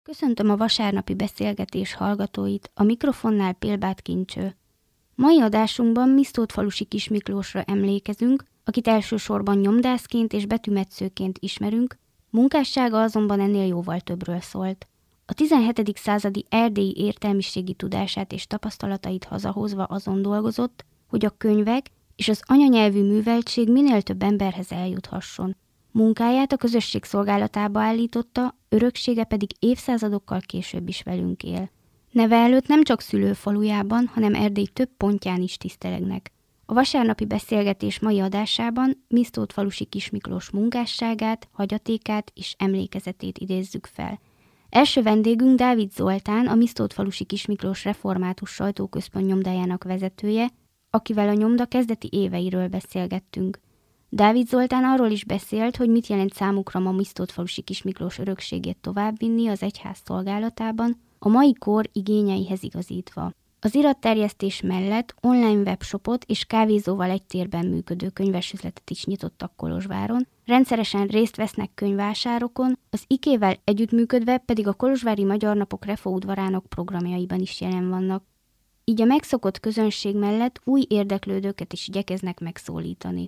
Köszöntöm a vasárnapi beszélgetés hallgatóit, a mikrofonnál Pélbáth Kincső. Mai adásunkban Misztótfalusi Kis Miklósra emlékezünk, akit elsősorban nyomdászként és betűmetszőként ismerünk, munkássága azonban ennél jóval többről szólt. A 17. századi erdélyi értelmiségi tudását és tapasztalatait hazahozva azon dolgozott, hogy a könyvek és az anyanyelvű műveltség minél több emberhez eljuthasson. Munkáját a közösség szolgálatába állította, öröksége pedig évszázadokkal később is velünk él. Neve előtt nem csak szülőfalujában, hanem Erdély több pontján is tisztelegnek. A vasárnapi beszélgetés mai adásában Misztótfalusi Kis Miklós munkásságát, hagyatékát és emlékezetét idézzük fel. Első vendégünk Dávid Zoltán, a Misztótfalusi Kis Miklós Református Sajtóközpont nyomdájának vezetője, akivel a nyomda kezdeti éveiről beszélgettünk. Dávid Zoltán arról is beszélt, hogy mit jelent számukra ma Misztótfalusi Kis Miklós örökségét továbbvinni az egyház szolgálatában, a mai kor igényeihez igazítva. Az iratterjesztés mellett online webshopot és kávézóval egy térben működő könyvesüzletet is nyitottak Kolozsváron, rendszeresen részt vesznek könyvvásárokon, az IKÉ-vel együttműködve pedig a Kolozsvári Magyar Napok Refo udvarának programjaiban is jelen vannak. Így a megszokott közönség mellett új érdeklődőket is igyekeznek megszólítani.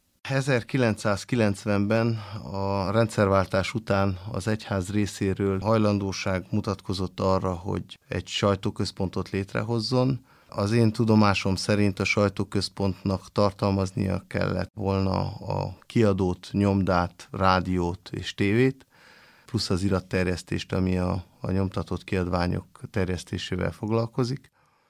1990-ben a rendszerváltás után az egyház részéről hajlandóság mutatkozott arra, hogy egy sajtóközpontot létrehozzon. Az én tudomásom szerint a sajtóközpontnak tartalmaznia kellett volna a kiadót, nyomdát, rádiót és tévét, plusz az iratterjesztést, ami a nyomtatott kiadványok terjesztésével foglalkozik.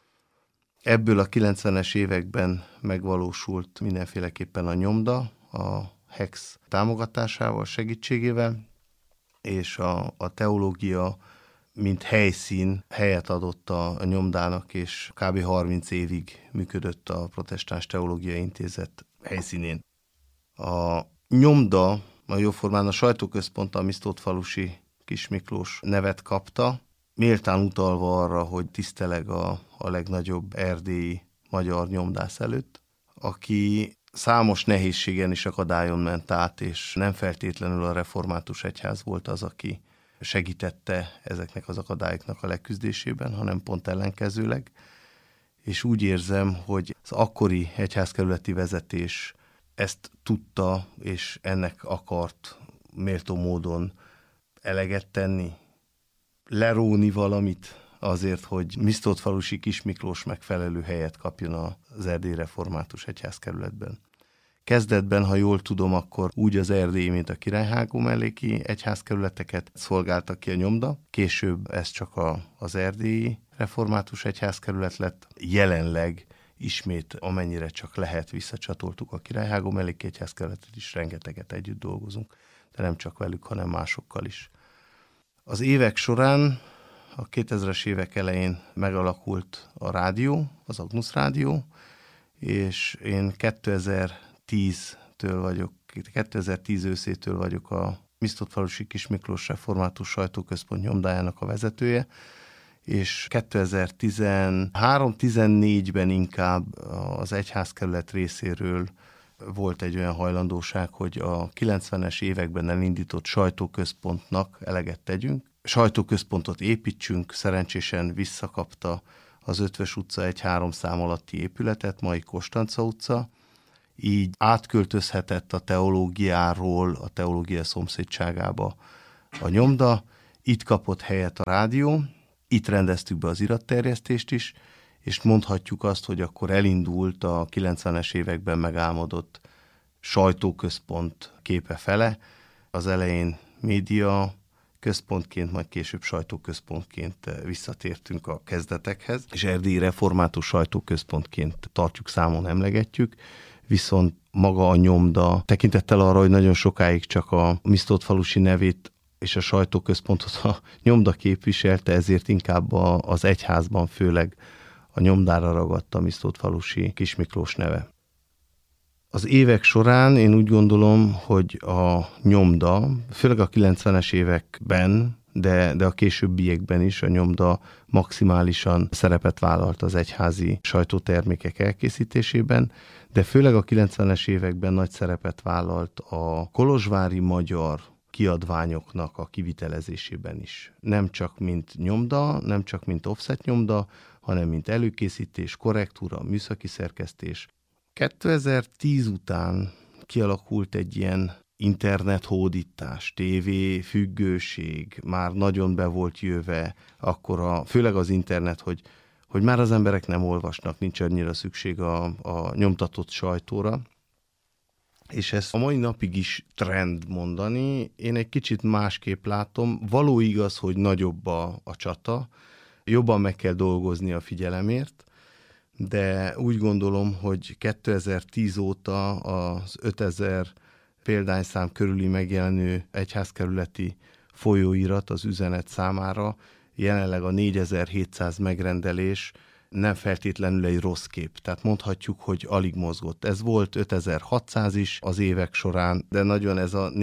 Ebből a 90-es években megvalósult mindenféleképpen a nyomda, a HEX támogatásával, segítségével, és a teológia, mint helyszín helyet adott a nyomdának, és kb. 30 évig működött a Protestáns Teológiai Intézet helyszínén. A nyomda, a jóformán a sajtóközpont, a Misztótfalusi Kis Miklós nevet kapta, méltán utalva arra, hogy tiszteleg a legnagyobb erdélyi magyar nyomdász előtt, aki számos nehézségen és akadályon ment át, és nem feltétlenül a református egyház volt az, aki segítette ezeknek az akadályoknak a leküzdésében, hanem pont ellenkezőleg. És úgy érzem, hogy az akkori egyházkerületi vezetés ezt tudta, és ennek akart méltó módon eleget tenni, leróni valamit azért, hogy Misztótfalusi Kis Miklós megfelelő helyet kapjon az erdélyi református egyházkerületben. Kezdetben, ha jól tudom, akkor úgy az erdélyi, mint a Királyhágó melléki egyházkerületeket szolgálta ki a nyomda. Később ez csak az erdélyi református egyházkerület lett. Jelenleg ismét, amennyire csak lehet, visszacsatoltuk a Királyhágó melléki egyházkerületet is, rengeteget együtt dolgozunk, de nem csak velük, hanem másokkal is. Az évek során, a 2000-es évek elején megalakult a rádió, az Agnus Rádió, és én 2010 őszétől vagyok a Misztótfalusi Kis Miklós Református Sajtóközpont nyomdájának a vezetője, és 2013-14-ben inkább az egyházkerület részéről volt egy olyan hajlandóság, hogy a 90-es években elindított sajtóközpontnak eleget tegyünk. Sajtóközpontot építsünk, szerencsésen visszakapta az Ötvös utca 1-3 szám alatti épületet, mai Konstanca utca, így átköltözhetett a teológiáról a teológia szomszédságába a nyomda, itt kapott helyet a rádió, itt rendeztük be az iratterjesztést is, és mondhatjuk azt, hogy akkor elindult a 90-es években megálmodott sajtóközpont képe fele. Az elején média központként, majd később sajtóközpontként visszatértünk a kezdetekhez, és erdélyi református sajtóközpontként tartjuk számon, emlegetjük, viszont maga a nyomda tekintettel arra, hogy nagyon sokáig csak a Misztótfalusi nevét és a sajtóközpontot a nyomda képviselte, ezért inkább az egyházban főleg a nyomdára ragadt a Misztótfalusi Kis Miklós neve. Az évek során én úgy gondolom, hogy a nyomda, főleg a 90-es években, de a későbbiekben is a nyomda maximálisan szerepet vállalt az egyházi sajtótermékek elkészítésében, de főleg a 90-es években nagy szerepet vállalt a kolozsvári magyar kiadványoknak a kivitelezésében is. Nem csak mint nyomda, nem csak mint offset nyomda, hanem mint előkészítés, korrektúra, műszaki szerkesztés. 2010 után kialakult egy ilyen internethódítás, tévéfüggőség, már nagyon be volt jöve, akkor főleg az internet, hogy már az emberek nem olvasnak, nincs annyira szükség a nyomtatott sajtóra. És ez a mai napig is trend mondani. Én egy kicsit másképp látom. Való igaz, hogy nagyobb a csata, jobban meg kell dolgozni a figyelemért, de úgy gondolom, hogy 2010 óta az 5000 példányszám körüli megjelenő egyházkerületi folyóirat az üzenet számára, jelenleg a 4700 megrendelés nem feltétlenül egy rossz kép. Tehát mondhatjuk, hogy alig mozgott. Ez volt 5600 is az évek során, de nagyon ez a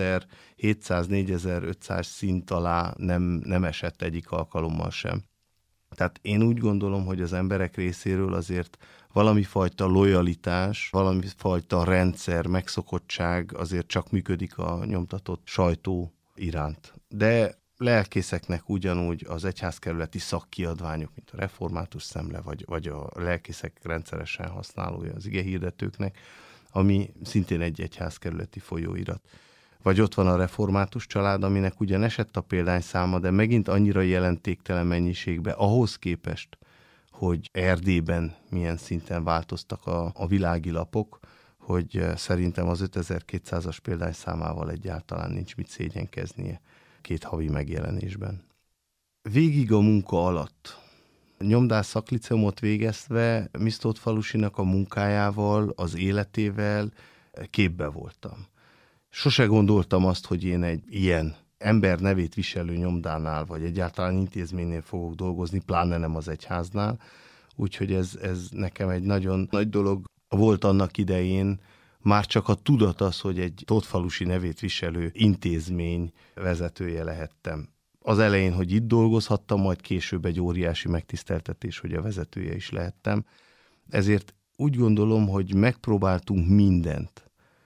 4700-4500 szint alá nem esett egyik alkalommal sem. Tehát én úgy gondolom, hogy az emberek részéről azért valami fajta lojalitás, valami fajta rendszer, megszokottság azért csak működik a nyomtatott sajtó iránt. De lelkészeknek ugyanúgy az egyházkerületi szakkiadványok, mint a Református Szemle, vagy a lelkészek rendszeresen használója az igehirdetőknek, ami szintén egy egyházkerületi folyóirat. Vagy ott van a Református Család, aminek ugyan esett a példányszáma, de megint annyira jelentéktelen mennyiségben ahhoz képest, hogy Erdélyben milyen szinten változtak a világi lapok, hogy szerintem az 5200-as példányszámával egyáltalán nincs mit szégyenkeznie 2 havi megjelenésben. Végig a munka alatt, nyomdász szakliceumot végezve Mistótfalusinak a munkájával, az életével képbe voltam. Sose gondoltam azt, hogy én egy ilyen ember nevét viselő nyomdánál, vagy egyáltalán intézménynél fogok dolgozni, pláne nem az egyháznál. Úgyhogy ez nekem egy nagyon nagy dolog volt annak idején, már csak a tudat az, hogy egy tótfalusi nevét viselő intézmény vezetője lehettem. Az elején, hogy itt dolgozhattam, majd később egy óriási megtiszteltetés, hogy a vezetője is lehettem. Ezért úgy gondolom, hogy megpróbáltunk mindent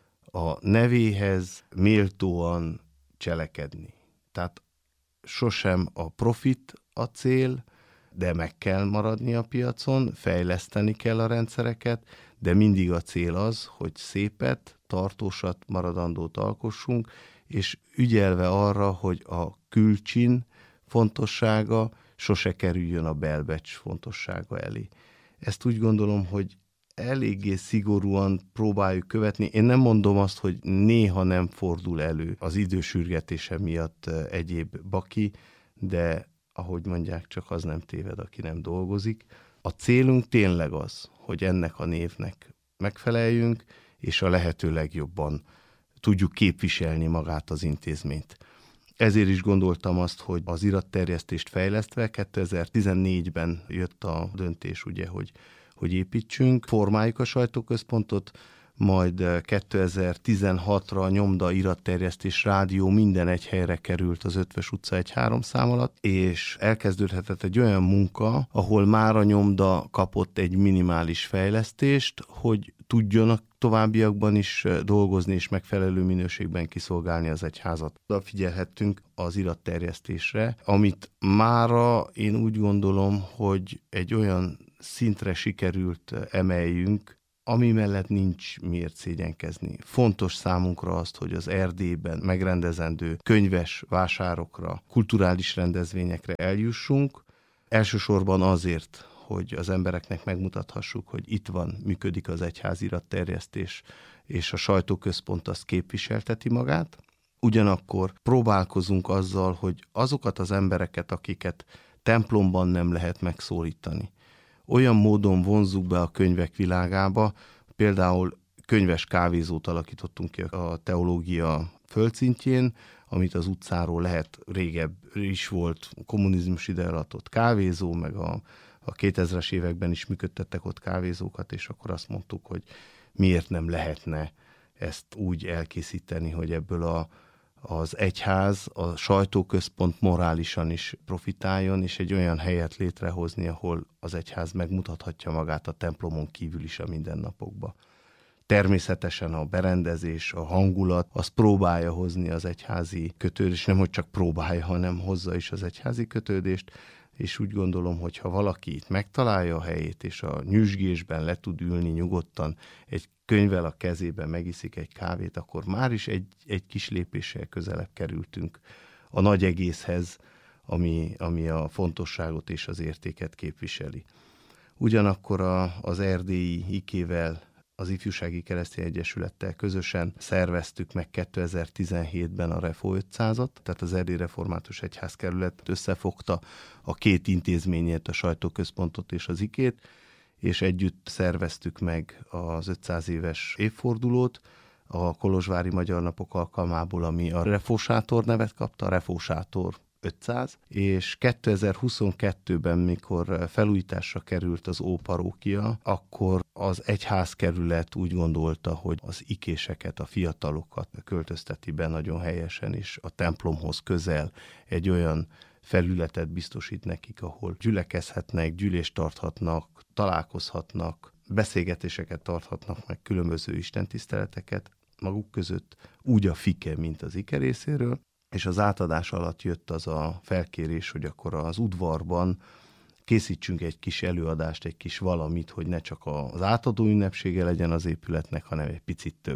a nevéhez méltóan cselekedni. Tehát sosem a profit a cél, de meg kell maradni a piacon, fejleszteni kell a rendszereket, de mindig a cél az, hogy szépet, tartósat, maradandót alkossunk, és ügyelve arra, hogy a külcsin fontossága sose kerüljön a belbecs fontossága elé. Ezt úgy gondolom, hogy eléggé szigorúan próbáljuk követni. Én nem mondom azt, hogy néha nem fordul elő az idősürgetése miatt egyéb baki, de ahogy mondják, csak az nem téved, aki nem dolgozik. A célunk tényleg az, hogy ennek a névnek megfeleljünk, és a lehető legjobban tudjuk képviselni magát az intézményt. Ezért is gondoltam azt, hogy az iratterjesztést fejlesztve 2014-ben jött a döntés, ugye, hogy építsünk, formáljuk a sajtóközpontot, majd 2016-ra nyomda, iratterjesztés, rádió minden egy helyre került az Ötvös utca 1-3 szám alatt, és elkezdődhetett egy olyan munka, ahol már a nyomda kapott egy minimális fejlesztést, hogy tudjon a továbbiakban is dolgozni és megfelelő minőségben kiszolgálni az egyházat. Figyelhettünk az iratterjesztésre, amit mára én úgy gondolom, hogy egy olyan szintre sikerült emeljünk, ami mellett nincs miért szégyenkezni. Fontos számunkra azt, hogy az Erdélyben megrendezendő könyves vásárokra, kulturális rendezvényekre eljussunk. Elsősorban azért, hogy az embereknek megmutathassuk, hogy itt van, működik az egyháziratterjesztés, és a sajtóközpont azt képviselteti magát. Ugyanakkor próbálkozunk azzal, hogy azokat az embereket, akiket templomban nem lehet megszólítani, olyan módon vonzzuk be a könyvek világába, például könyves kávézót alakítottunk ki a teológia földszintjén, amit az utcáról lehet, régebb is volt kommunizmus ide alatt ott kávézó, meg a 2000-es években is működtettek ott kávézókat, és akkor azt mondtuk, hogy miért nem lehetne ezt úgy elkészíteni, hogy ebből az egyház, a sajtóközpont morálisan is profitáljon, és egy olyan helyet létrehozni, ahol az egyház megmutathatja magát a templomon kívül is a mindennapokban. természetesen a berendezés, a hangulat, az próbálja hozni az egyházi kötődést, nem hogy csak próbálja, hanem hozza is az egyházi kötődést, és úgy gondolom, hogy ha valaki itt megtalálja a helyét, és a nyüzsgésben le tud ülni nyugodtan, egy könyvvel a kezében megiszik egy kávét, akkor már is egy kis lépéssel közelebb kerültünk a nagy egészhez, ami a fontosságot és az értéket képviseli. Ugyanakkor az erdélyi IKÉ-vel, az Ifjúsági Keresztény Egyesülettel közösen szerveztük meg 2017-ben a Refo 500-at, tehát az Erdélyi Református Egyházkerület összefogta a két intézményét, a Sajtóközpontot és az IKÉ-t, és együtt szerveztük meg az 500 éves évfordulót, a Kolozsvári Magyar Napok alkalmából, ami a Refo Sátor nevet kapta, a Refo Sátor 500, és 2022-ben, mikor felújításra került az óparókia, akkor az egyházkerület úgy gondolta, hogy az ikéseket, a fiatalokat költözteti be nagyon helyesen, és a templomhoz közel egy olyan felületet biztosít nekik, ahol gyülekezhetnek, gyűlést tarthatnak, találkozhatnak, beszélgetéseket tarthatnak, meg különböző istentiszteleteket maguk között, úgy a FIKE, mint az IKE részéről, és az átadás alatt jött az a felkérés, hogy akkor az udvarban készítsünk egy kis előadást, egy kis valamit, hogy ne csak az átadó ünnepsége legyen az épületnek, hanem egy picit több.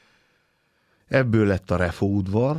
Ebből lett a Refo udvar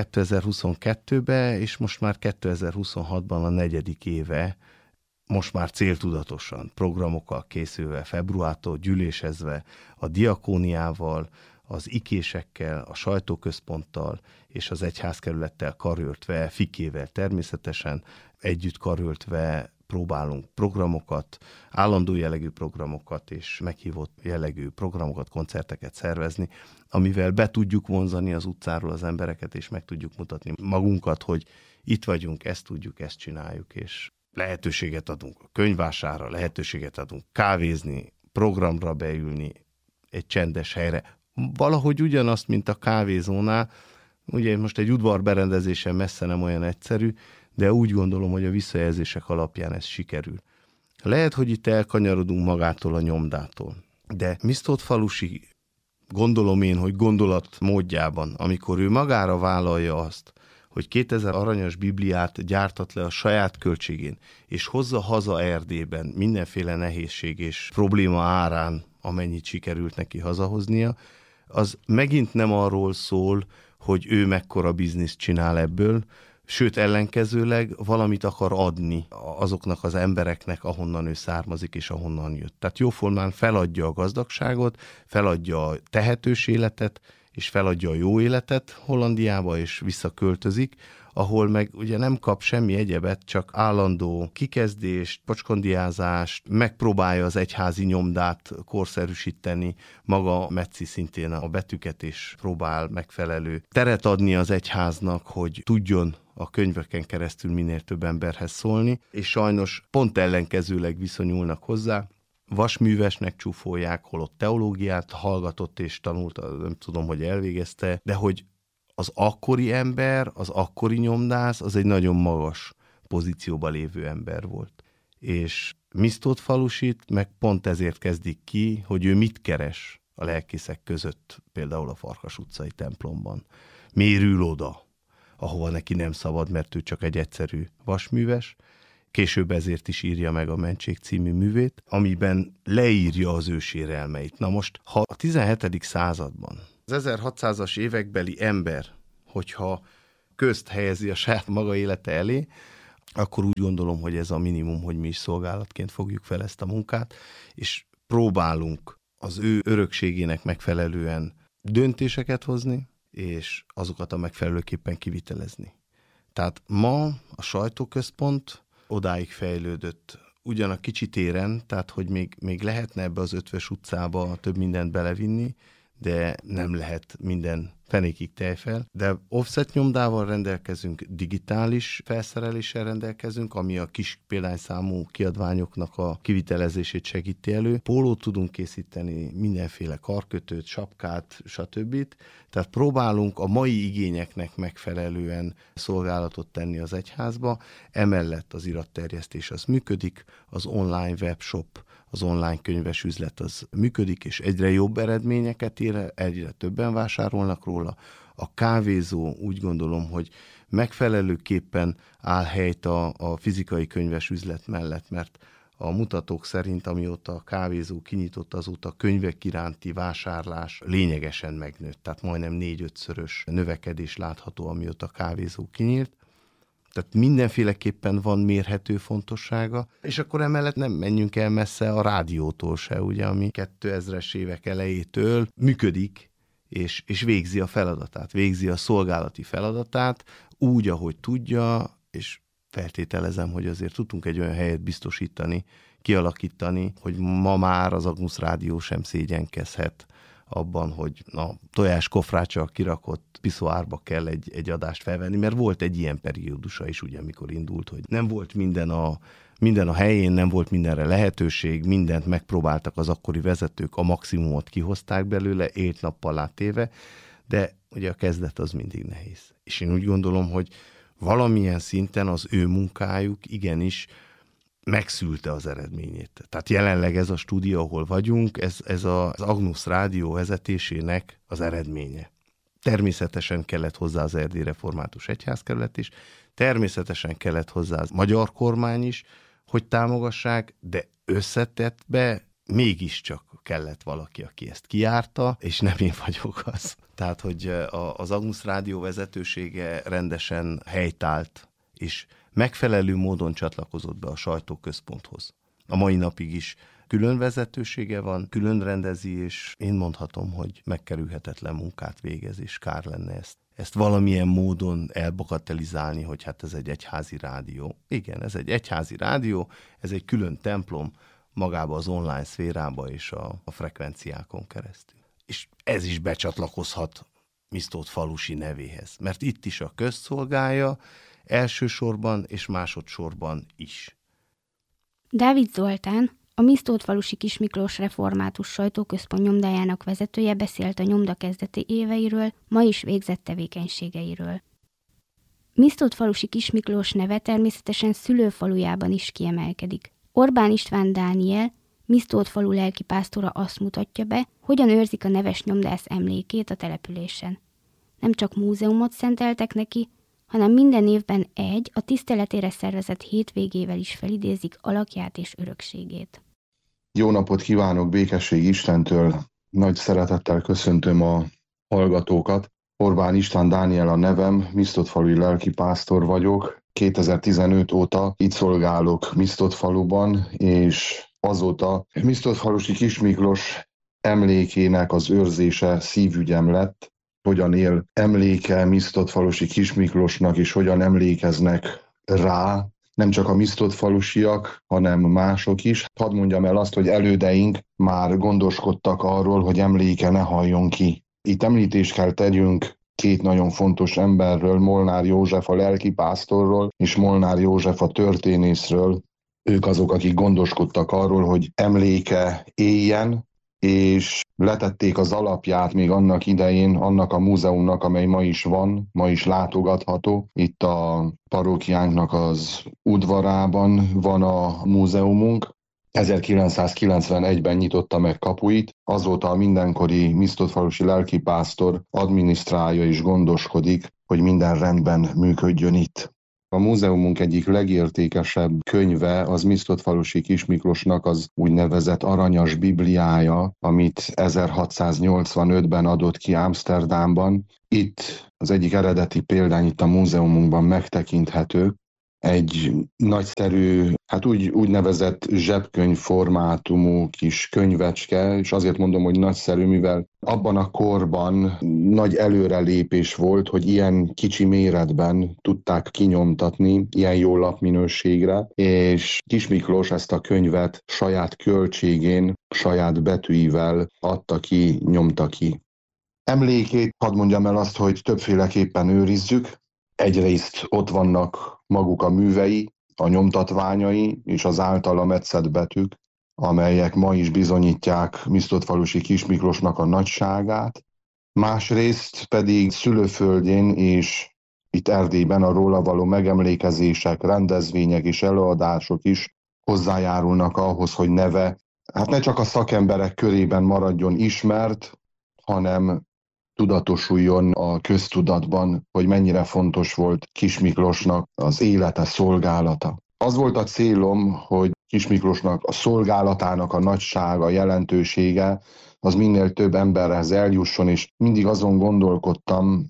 2022-ben, és most már 2026-ban a 4. éve, most már céltudatosan, programokkal készülve, februártól gyűlésezve, a diakóniával, az ikésekkel, a sajtóközponttal és az egyházkerülettel karöltve, fikével természetesen együtt karöltve próbálunk programokat, állandó jellegű programokat és meghívott jellegű programokat, koncerteket szervezni, amivel be tudjuk vonzani az utcáról az embereket, és meg tudjuk mutatni magunkat, hogy itt vagyunk, ezt tudjuk, ezt csináljuk, és lehetőséget adunk a könyvvásárra, lehetőséget adunk kávézni, programra beülni, egy csendes helyre. Valahogy ugyanazt, mint a kávézónál, ugye most egy udvar berendezésen messze nem olyan egyszerű, de úgy gondolom, hogy a visszajelzések alapján ez sikerül. Lehet, hogy itt elkanyarodunk magától a nyomdától, de Mistótfalusi, gondolom én, hogy gondolat módjában, amikor ő magára vállalja azt, hogy 2000 aranyas Bibliát gyártat le a saját költségén, és hozza haza Erdélyben mindenféle nehézség és probléma árán, amennyit sikerült neki hazahoznia, az megint nem arról szól, hogy ő mekkora bizniszt csinál ebből, sőt ellenkezőleg valamit akar adni azoknak az embereknek, ahonnan ő származik és ahonnan jött. Tehát jóformán feladja a gazdagságot, feladja a tehetős életet, és feladja a jó életet Hollandiába, és visszaköltözik, ahol meg ugye nem kap semmi egyebet, csak állandó kikezdést, pocskondiázást, megpróbálja az egyházi nyomdát korszerűsíteni, maga metszi szintén a betűket, és próbál megfelelő teret adni az egyháznak, hogy tudjon a könyveken keresztül minél több emberhez szólni, és sajnos pont ellenkezőleg viszonyulnak hozzá, vasművesnek csúfolják, holott teológiát hallgatott és tanult, nem tudom, hogy elvégezte, de hogy az akkori ember, az akkori nyomdász, az egy nagyon magas pozícióban lévő ember volt. És Mistótfalusit meg pont ezért kezdik ki, hogy ő mit keres a lelkészek között, például a Farkas utcai templomban. Miért ül oda, ahova neki nem szabad, mert ő csak egy egyszerű vasműves. Később ezért is írja meg a Mentség című művét, amiben leírja az ő sérelmeit. Na most, ha a 17. században az 1600-as évekbeli ember, hogyha közt helyezi a saját maga élete elé, akkor úgy gondolom, hogy ez a minimum, hogy mi is szolgálatként fogjuk fel ezt a munkát, és próbálunk az ő örökségének megfelelően döntéseket hozni, és azokat a megfelelőképpen kivitelezni. Tehát ma a sajtóközpont odáig fejlődött, ugyan a kicsi téren, tehát hogy még lehetne ebbe az Ötvös utcába több mindent belevinni, de nem lehet minden fenékig tejfel, de offset nyomdával rendelkezünk, digitális felszereléssel rendelkezünk, ami a kis példányszámú kiadványoknak a kivitelezését segíti elő. Pólót tudunk készíteni, mindenféle karkötőt, sapkát, stb. Tehát próbálunk a mai igényeknek megfelelően szolgálatot tenni az egyházba, emellett az iratterjesztés az működik, az online webshop, az online könyves üzlet az működik, és egyre jobb eredményeket ér, egyre többen vásárolnak róla. A kávézó úgy gondolom, hogy megfelelőképpen áll helyt a fizikai könyves üzlet mellett, mert a mutatók szerint, amióta a kávézó kinyitott, azóta a könyvek iránti vásárlás lényegesen megnőtt, tehát majdnem 4-5-szörös növekedés látható, amióta a kávézó kinyílt. Tehát mindenféleképpen van mérhető fontossága, és akkor emellett nem menjünk el messze a rádiótól se, ugye, ami 2000-es évek elejétől működik, és végzi a feladatát, végzi a szolgálati feladatát úgy, ahogy tudja, és feltételezem, hogy azért tudtunk egy olyan helyet biztosítani, kialakítani, hogy ma már az Agnus Rádió sem szégyenkezhet abban, hogy a tojás kofráccsal kirakott piszoárba kell egy adást felvenni, mert volt egy ilyen periódusa is, ugye, amikor indult, hogy nem volt minden a helyén, nem volt mindenre lehetőség, mindent megpróbáltak az akkori vezetők, a maximumot kihozták belőle, élt nappal átéve, de ugye a kezdet az mindig nehéz. És én úgy gondolom, hogy valamilyen szinten az ő munkájuk igenis megszülte az eredményét. Tehát jelenleg ez a stúdió, ahol vagyunk, ez az Agnus Rádió vezetésének az eredménye. Természetesen kellett hozzá az Erdélyi Református Egyházkerület is, természetesen kellett hozzá az magyar kormány is, hogy támogassák, de összetettbe mégiscsak kellett valaki, aki ezt kijárta, és nem én vagyok az. Tehát, hogy az Agnus Rádió vezetősége rendesen helytált, és megfelelő módon csatlakozott be a sajtóközponthoz. A mai napig is külön vezetősége van, külön rendezi, és én mondhatom, hogy megkerülhetetlen munkát végez, és kár lenne ezt valamilyen módon elbagatelizálni, hogy hát ez egy egyházi rádió. Igen, ez egy egyházi rádió, ez egy külön templom magába az online szférába és a frekvenciákon keresztül. És ez is becsatlakozhat Misztótfalusi nevéhez, mert itt is a közszolgálja, elsősorban és másodszorban is. Dávid Zoltán, a Misztótfalusi Kismiklós Református Sajtóközpont nyomdájának vezetője beszélt a nyomda kezdeti éveiről, ma is végzett tevékenységeiről. Misztótfalusi Kismiklós neve természetesen szülőfalujában is kiemelkedik. Orbán István Dániel, Misztótfalu lelkipásztora azt mutatja be, hogyan őrzik a neves nyomdász emlékét a településen. Nem csak múzeumot szenteltek neki, hanem minden évben a tiszteletére szervezett hétvégével is felidézik alakját és örökségét. Jó napot kívánok, békesség Istentől! Nagy szeretettel köszöntöm a hallgatókat. Orbán István Dániel a nevem, Misztótfalui lelkipásztor vagyok. 2015 óta itt szolgálok Misztótfaluban, és azóta Misztótfalusi Kismiklós emlékének az őrzése szívügyem lett. Hogyan él emléke Misztótfalusi Kismiklósnak, és hogyan emlékeznek rá, nem csak a misztótfalusiak, hanem mások is. Hadd mondjam el azt, hogy elődeink már gondoskodtak arról, hogy emléke ne halljon ki. Itt említést kell tegyünk két nagyon fontos emberről, Molnár József a lelkipásztorról, és Molnár József a történészről. Ők azok, akik gondoskodtak arról, hogy emléke éljen, és letették az alapját még annak idején annak a múzeumnak, amely ma is van, ma is látogatható. Itt a parókiánknak az udvarában van a múzeumunk. 1991-ben nyitotta meg kapuit, azóta a mindenkori misztótfalusi lelkipásztor adminisztrálja és gondoskodik, hogy minden rendben működjön itt. A múzeumunk egyik legértékesebb könyve az Misztótfalusi Kismiklósnak az úgynevezett Aranyas Bibliája, amit 1685-ben adott ki Amsterdamban. Itt az egyik eredeti példány itt a múzeumunkban megtekinthető. Egy nagyszerű, úgynevezett zsebkönyv formátumú kis könyvecske, és azért mondom, hogy nagyszerű, mivel abban a korban nagy előrelépés volt, hogy ilyen kicsi méretben tudták kinyomtatni, ilyen jó lapminőségre, és Kismiklós ezt a könyvet saját költségén, saját betűivel adta ki, nyomta ki. Emlékét, hadd mondjam el azt, hogy többféleképpen őrizzük. Egyrészt ott vannak maguk a művei, a nyomtatványai és az általa metszett betűk, amelyek ma is bizonyítják Misztodfalusi Kis Miklósnak a nagyságát. Másrészt pedig szülőföldjén és itt Erdélyben a róla való megemlékezések, rendezvények és előadások is hozzájárulnak ahhoz, hogy neve ne csak a szakemberek körében maradjon ismert, hanem tudatosuljon a köztudatban, hogy mennyire fontos volt Kis Miklósnak az élete, szolgálata. Az volt a célom, hogy Kis Miklósnak a szolgálatának a nagysága, jelentősége, az minél több emberhez eljusson, és mindig azon gondolkodtam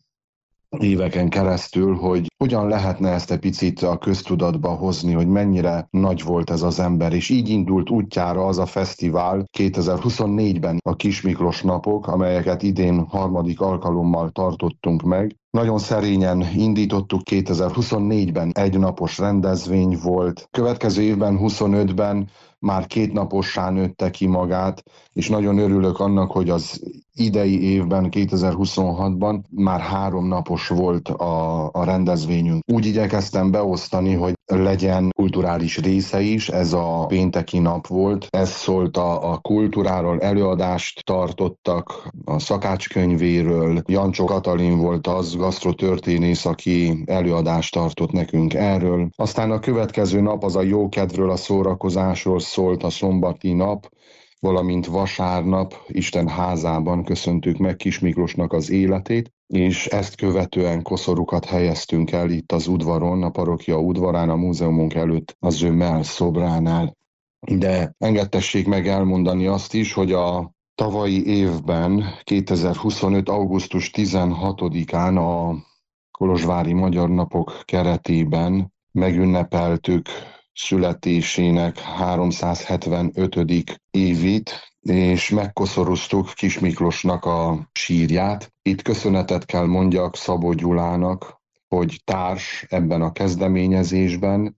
éveken keresztül, hogy hogyan lehetne ezt egy picit a köztudatba hozni, hogy mennyire nagy volt ez az ember, és így indult útjára az a fesztivál 2024-ben a Kis Miklós napok, amelyeket idén harmadik alkalommal tartottunk meg. Nagyon szerényen indítottuk, 2024-ben egynapos rendezvény volt, következő évben, 25-ben már 2 napossá nőtte ki magát, és nagyon örülök annak, hogy az idei évben, 2026-ban már 3 napos volt a rendezvényünk. Úgy igyekeztem beosztani, hogy legyen kulturális része is, ez a pénteki nap volt. Ez szólt a kultúráról, előadást tartottak, a szakácskönyvéről. Jancsó Katalin volt az gasztrotörténész, aki előadást tartott nekünk erről. Aztán a következő nap az a jókedvről, a szórakozásról szólt, a szombati nap, valamint vasárnap Isten házában köszöntük meg Kis Miklósnak az életét, és ezt követően koszorúkat helyeztünk el itt az udvaron, a parokia udvarán, a múzeumunk előtt, az ő mell szobránál. De engedtessék meg elmondani azt is, hogy a tavalyi évben, 2025. augusztus 16-án a Kolozsvári Magyar Napok keretében megünnepeltük születésének 375. évét, és megkoszorúztuk Kis Miklósnak a sírját. Itt köszönetet kell mondjak Szabó Gyulának, hogy társ ebben a kezdeményezésben,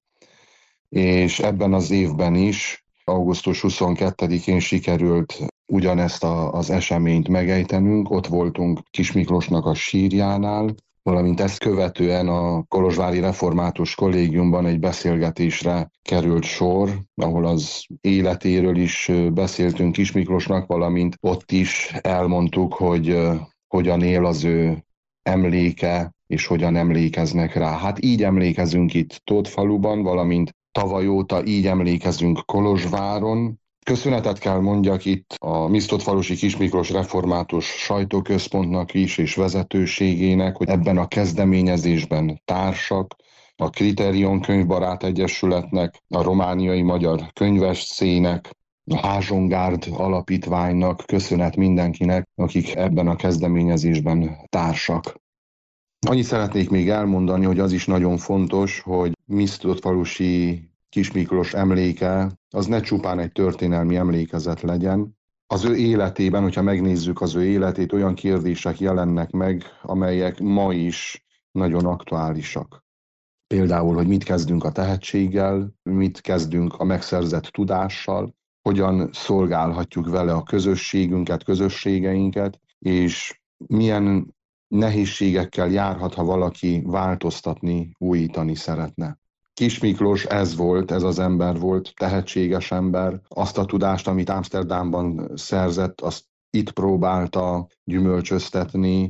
és ebben az évben is, augusztus 22-én sikerült ugyanezt az eseményt megejtenünk. Ott voltunk Kis Miklósnak a sírjánál, valamint ezt követően a Kolozsvári Református Kollégiumban egy beszélgetésre került sor, ahol az életéről is beszéltünk Kis Miklósnak, valamint ott is elmondtuk, hogy hogyan él az ő emléke, és hogyan emlékeznek rá. Hát így emlékezünk itt Tótfaluban, valamint tavaly óta így emlékezünk Kolozsváron. Köszönetet kell mondjak itt a Misztodfalusi Kis Miklós Református Sajtóközpontnak is, és vezetőségének, hogy ebben a kezdeményezésben társak, a Kriterion Könyvbarát Egyesületnek, a Romániai Magyar Könyvesszének, a Házsongárd Alapítványnak, köszönet mindenkinek, akik ebben a kezdeményezésben társak. Annyit szeretnék még elmondani, hogy az is nagyon fontos, hogy Misztodfalusi Kis Miklós emléke az ne csupán egy történelmi emlékezet legyen. Az ő életében, hogyha megnézzük az ő életét, olyan kérdések jelennek meg, amelyek ma is nagyon aktuálisak. Például, hogy mit kezdünk a tehetséggel, mit kezdünk a megszerzett tudással, hogyan szolgálhatjuk vele a közösségünket, közösségeinket, és milyen nehézségekkel járhat, ha valaki változtatni, újítani szeretne. Kis Miklós ez az ember volt, tehetséges ember. Azt a tudást, amit Amsterdamban szerzett, azt itt próbálta gyümölcsöztetni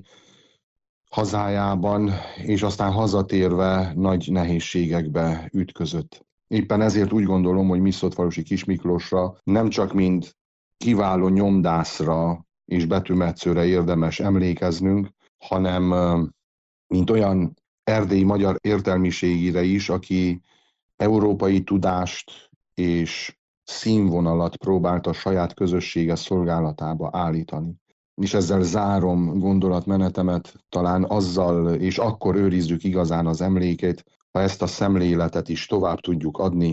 hazájában, és aztán hazatérve nagy nehézségekbe ütközött. Éppen ezért úgy gondolom, hogy Misztodfalusi Kis Miklósra nem csak mint kiváló nyomdászra és betűmetszőre érdemes emlékeznünk, hanem mint olyan erdélyi magyar értelmiségire is, aki európai tudást és színvonalat próbált a saját közössége szolgálatába állítani. És ezzel zárom gondolatmenetemet, talán azzal, és akkor őrizzük igazán az emlékét, ha ezt a szemléletet is tovább tudjuk adni